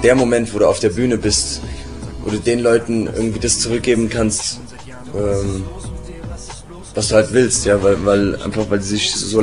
der Moment, wo du auf der Bühne bist, wo du den Leuten irgendwie das zurückgeben kannst, was du halt willst, ja, weil sie sich so